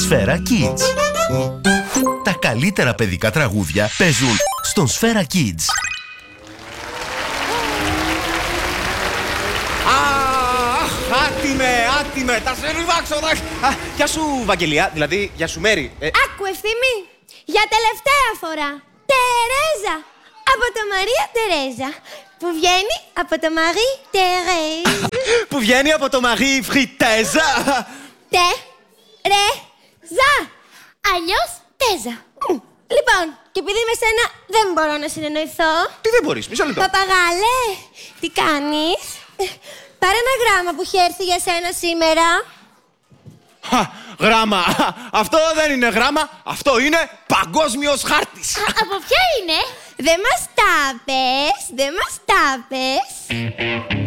Σφαίρα Kids. Τα καλύτερα παιδικά τραγούδια παίζουν στον Σφαίρα Kids. Άτιμε, τα σε ριβάξω. Γεια σου, Βαγγελία, δηλαδή, γεια σου, Μέρη. Άκου, Ευθύμη, για τελευταία φορά. Τερέζα, από το Μαρία Τερέζα, που βγαίνει από το Μαρί Τερέζα. Που βγαίνει από το Μαρί Φριτέζα. Τε-ρε-ζα, αλλιώς Τέζα. Λοιπόν, και επειδή με σένα δεν μπορώ να συνεννοηθώ. Τι δεν μπορείς, μισό λεπτό. Παπαγάλε, τι κάνεις? Πάρε ένα γράμμα που έχει έρθει για σένα σήμερα. Γράμμα. Αυτό δεν είναι γράμμα, αυτό είναι παγκόσμιος χάρτης. Από ποια είναι? Δεν μας τα πες, δεν μας τα πες.